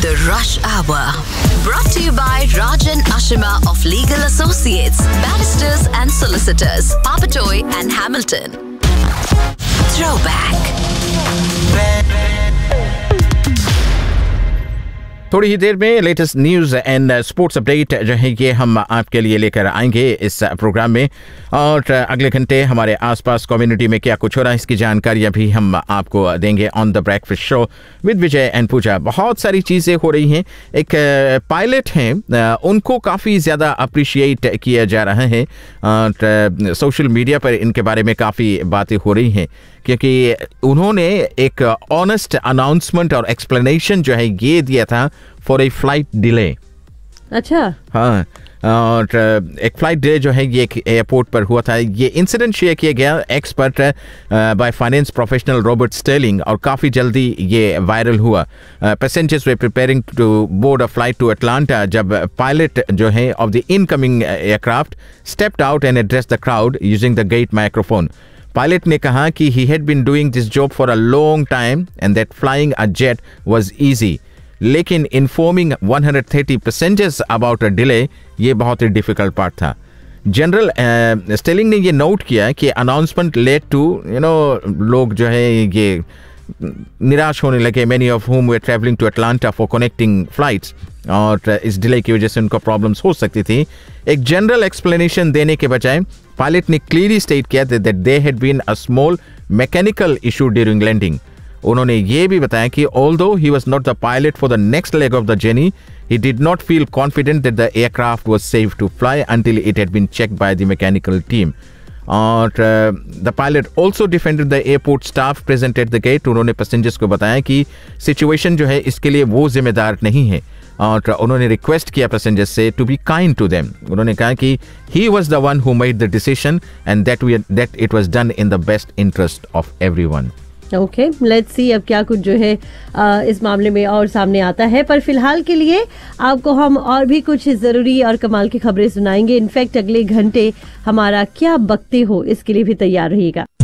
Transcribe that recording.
The Rush Hour. Brought to you by Rajan Ashima of Legal Associates, Barristers and Solicitors, Papatoy and Hamilton. Throwback. थोड़ी ही देर में latest news and sports update जो है ये हम आपके लिए लेकर आएंगे इस प्रोग्राम में, और अगले घंटे हमारे आसपास कम्युनिटी में क्या कुछ हो रहा है इसकी जानकारियां भी हम आपको देंगे on the breakfast show with Vijay and पूजा। बहुत सारी चीज़ें हो रही हैं। एक पायलट हैं, उनको काफ़ी ज़्यादा अप्रिशिएट किया जा रहा है और सोशल मीडिया पर इनके बारे में काफ़ी बातें हो रही हैं क्योंकि उन्होंने एक ऑनेस्ट अनाउंसमेंट और एक्सप्लेनेशन जो है ये दिया था फॉर ए फ्लाइट डिले। अच्छा, हाँ, और एक फ्लाइट डिले जो है ये एक एयरपोर्ट पर हुआ था। ये इंसिडेंट शेयर किया गया expert by finance professional Robert Stirling और काफ़ी जल्दी ये वायरल हुआ। Passengers way preparing to board a flight to Atlanta जब पायलट जो है of the incoming aircraft stepped out and address the crowd using the gate microphone. Pilot ने कहा कि he had been doing this job for a long time and that flying a jet was easy, लेकिन informing 130 passengers about a delay ये बहुत ही difficult part था। General stealing ने ये note किया कि अनाउंसमेंट लेड टू लोग जो है ये निराश होने लगे, many of whom were traveling to Atlanta for connecting flights, और इस डिले की वजह से उनको प्रॉब्लम्स हो सकती थी। एक जनरल एक्सप्लेनेशन देने के बजाय पायलट ने क्लियरली स्टेट किया that there had been a small mechanical issue during landing. उन्होंने ये भी बताया कि although he was not the pilot for the next leg of the journey, he did not feel confident that the aircraft was safe to fly until it had been checked by the mechanical team. और the pilot also defended the airport staff present at the gate. उन्होंने passengers को बताया कि situation जो है इसके लिए वो जिम्मेदार नहीं है, और उन्होंने रिक्वेस्ट किया पैसेंजर्स से to be kind to them. उन्होंने कहा कि he was the one who made the decision and that it was done in the best interest of everyone. Okay, let's see अब क्या कुछ जो है इस मामले में और सामने आता है। पर फिलहाल के लिए आपको हम और भी कुछ ज़रूरी और कमाल की खबरें सुनाएंगे। इनफैक्ट अगले घंटे हमारा क्या बकते हो इसके लिए भी तैयार रहिएगा।